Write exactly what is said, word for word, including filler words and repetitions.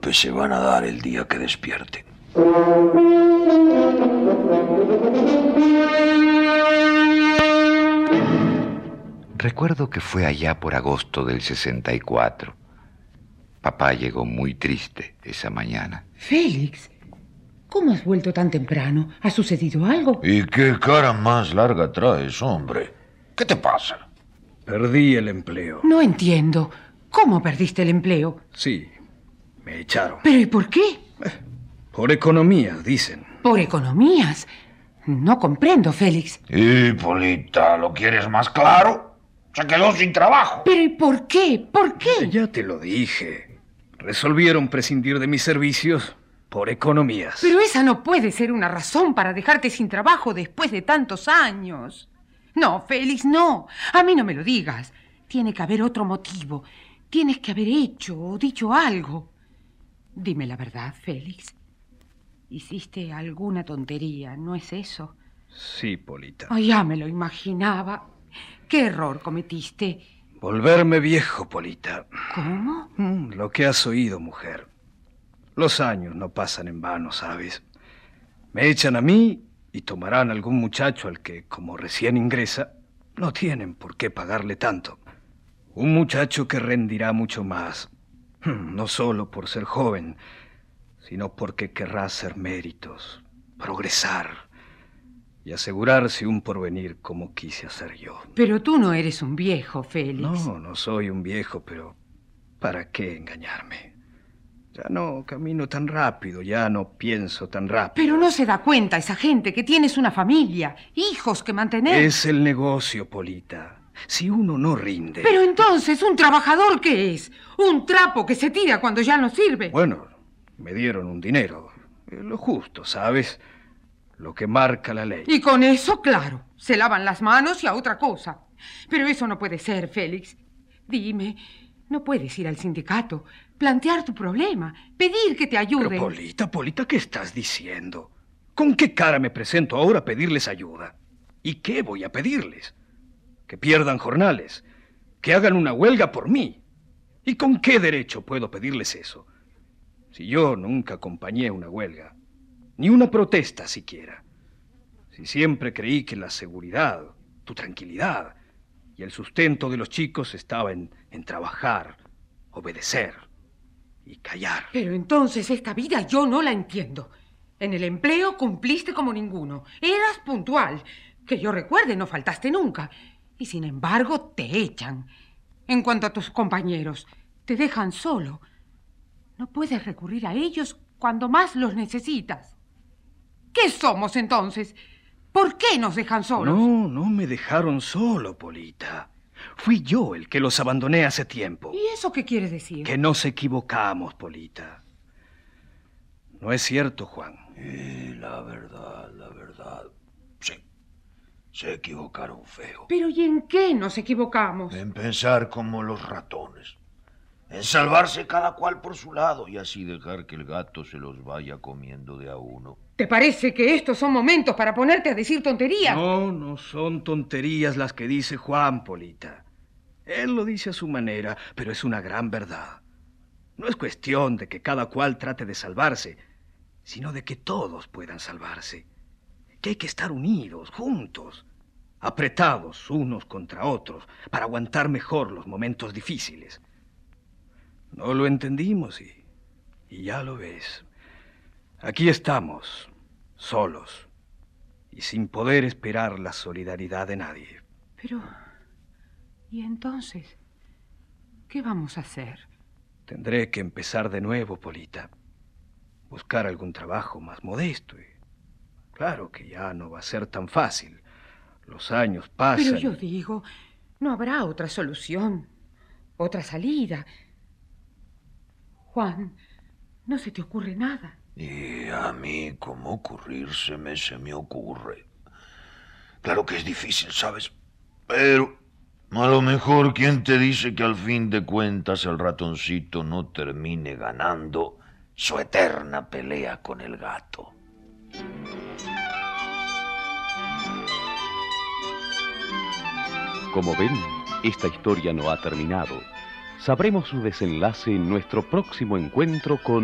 golpes se van a dar el día que despierte. Recuerdo que fue allá por agosto del sesenta y cuatro. Papá llegó muy triste esa mañana. Félix, ¿cómo has vuelto tan temprano? ¿Ha sucedido algo? ¿Y qué cara más larga traes, hombre? ¿Qué te pasa? Perdí el empleo. No entiendo. ¿Cómo perdiste el empleo? Sí, me echaron. ¿Pero y por qué? Por economía, dicen. ¿Por economías? No comprendo, Félix. ¿Y, Polita, lo quieres más claro? Se quedó sin trabajo. ¿Pero y por qué? ¿Por qué? Ya te lo dije. Resolvieron prescindir de mis servicios por economías. Pero esa no puede ser una razón para dejarte sin trabajo después de tantos años. No, Félix, no. A mí no me lo digas. Tiene que haber otro motivo. Tienes que haber hecho o dicho algo. Dime la verdad, Félix. Hiciste alguna tontería, ¿no es eso? Sí, Polita. Oh, ya me lo imaginaba. ¿Qué error cometiste? Volverme viejo, Polita. ¿Cómo? Mm, lo que has oído, mujer. Los años no pasan en vano, ¿sabes? Me echan a mí y tomarán algún muchacho al que, como recién ingresa, no tienen por qué pagarle tanto. Un muchacho que rendirá mucho más, no solo por ser joven, sino porque querrá hacer méritos, progresar y asegurarse un porvenir como quise hacer yo. Pero tú no eres un viejo, Félix. No, no soy un viejo, pero ¿para qué engañarme? Ya no camino tan rápido, ya no pienso tan rápido. Pero no se da cuenta esa gente que tienes una familia, hijos que mantener. Es el negocio, Polita. Si uno no rinde... Pero entonces, ¿un trabajador qué es? Un trapo que se tira cuando ya no sirve. Bueno, me dieron un dinero. Lo justo, ¿sabes? Lo que marca la ley. Y con eso, claro, se lavan las manos y a otra cosa. Pero eso no puede ser, Félix. Dime, no puedes ir al sindicato, plantear tu problema, pedir que te ayuden. Pero, Polita, Polita, ¿qué estás diciendo? ¿Con qué cara me presento ahora a pedirles ayuda? ¿Y qué voy a pedirles? Que pierdan jornales, que hagan una huelga por mí. ¿Y con qué derecho puedo pedirles eso? Si yo nunca acompañé una huelga, ni una protesta siquiera. Si siempre creí que la seguridad, tu tranquilidad y el sustento de los chicos estaba en, en trabajar, obedecer y callar. Pero entonces esta vida yo no la entiendo. En el empleo cumpliste como ninguno. Eras puntual. Que yo recuerde, no faltaste nunca. Y sin embargo te echan. En cuanto a tus compañeros, te dejan solo. No puedes recurrir a ellos cuando más los necesitas. ¿Qué somos entonces? ¿Por qué nos dejan solos? No, no me dejaron solo, Polita. Fui yo el que los abandoné hace tiempo. ¿Y eso qué quiere decir? Que nos equivocamos, Polita. ¿No es cierto, Juan? Y la verdad, la verdad, sí. Se equivocaron feo. ¿Pero y en qué nos equivocamos? En pensar como los ratones. En salvarse cada cual por su lado y así dejar que el gato se los vaya comiendo de a uno. ¿Te parece que estos son momentos para ponerte a decir tonterías? No, no son tonterías las que dice Juan, Polita. Él lo dice a su manera, pero es una gran verdad. No es cuestión de que cada cual trate de salvarse, sino de que todos puedan salvarse. Que hay que estar unidos, juntos, apretados unos contra otros, para aguantar mejor los momentos difíciles. No lo entendimos y, y ya lo ves. Aquí estamos, solos, y sin poder esperar la solidaridad de nadie. Pero, ¿y entonces qué vamos a hacer? Tendré que empezar de nuevo, Polita. Buscar algún trabajo más modesto. Y claro que ya no va a ser tan fácil. Los años pasan. Pero yo digo, no habrá otra solución, otra salida. Juan, ¿no se te ocurre nada? Y a mí, ¿cómo ocurrírseme se me ocurre? Claro que es difícil, ¿sabes? Pero a lo mejor, ¿quién te dice que al fin de cuentas el ratoncito no termine ganando su eterna pelea con el gato? Como ven, esta historia no ha terminado. Sabremos su desenlace en nuestro próximo encuentro con